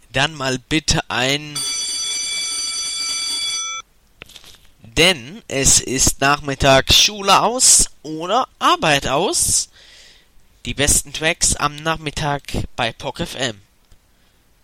Dann mal bitte ein... Denn es ist Nachmittag, Schule aus oder Arbeit aus. Die besten Tracks am Nachmittag bei POC FM.